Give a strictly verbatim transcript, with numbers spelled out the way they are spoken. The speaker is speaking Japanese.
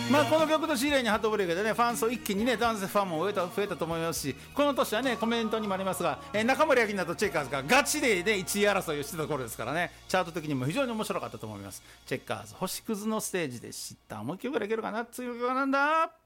まあこの曲と知り合いにハートブレイクでねファン層一気にね男性ファンも増えた増えたと思いますし、この年はねコメントにもありますが、えー、中森明菜とチェッカーズがガチでねいちい争いをしてた頃ですからね、チャート的にも非常に面白かったと思います。チェッカーズ星屑のステージでした。もう一曲ぐらいいけるかな。次はなんだ